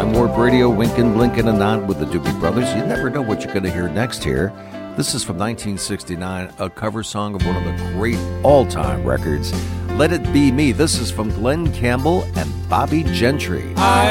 Time Warp Radio, winking, blinking, and nod with the Doobie Brothers. You never know what you're going to hear next here. This is from 1969, a cover song of one of the great all-time records, Let It Be Me. This is from Glenn Campbell and Bobby Gentry. I